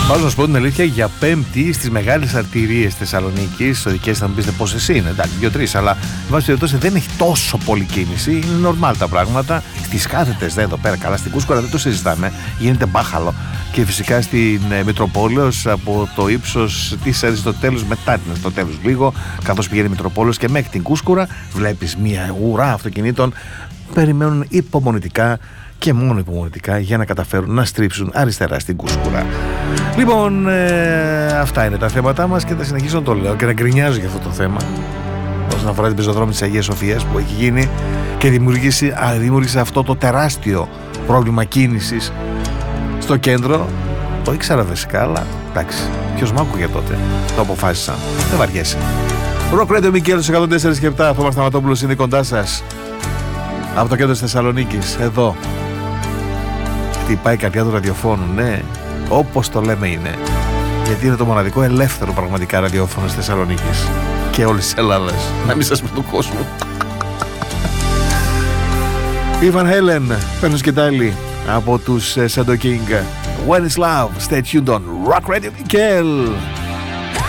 Πάω να σου πω την αλήθεια, για Πέμπτη στις μεγάλες αρτηρίες Θεσσαλονίκης, οδικές θα μου πείτε πόσες είναι, εντάξει, 2-3, αλλά εν πάση περιπτώσει δεν έχει τόσο πολύ κίνηση, είναι νορμάλ τα πράγματα. Στις κάθετες εδώ πέρα, καλά, στην Κούσκουρα δεν το συζητάμε, γίνεται μπάχαλο. Και φυσικά στην Μητροπόλεως, από το ύψος της Αριστοτέλους μετά την Αριστοτέλους λίγο, καθώς πηγαίνει η Μητροπόλεως και μέχρι την Κούσκουρα, βλέπεις μια ουρά αυτοκινήτων, περιμένουν υπομονητικά και μόνο υπομονητικά για να καταφέρουν να στρίψουν αριστερά στην Κούσκουρα. Λοιπόν, αυτά είναι τα θέματα μας και θα συνεχίσω να το λέω και να γκρινιάζω για αυτό το θέμα όσον αφορά την πεζοδρόμη της Αγίας Σοφίας που έχει γίνει και δημιούργησε αυτό το τεράστιο πρόβλημα κίνησης στο κέντρο. Το ήξερα φυσικά, αλλά εντάξει, ποιος μ' άκουγε τότε, το αποφάσισα, δεν βαριέσαι. Rock Radio Μικέλος 104 και 7, Θωμάς Σταματόπουλος είναι κοντά σας από το κέντρο της Θεσσαλονίκης, εδώ. Χτυπάει η καρδιά του ραδιοφώνου, ναι, όπως το λέμε είναι. Γιατί είναι το μοναδικό ελεύθερο πραγματικά ραδιόφωνο της Θεσσαλονίκης και όλης της Ελλάδας, να μην σας πω του κόσμου. Η Van Halen, παίρνω σκετάλι από τους Shadow King. When it's love, stay tuned on Rock Radio Mikel.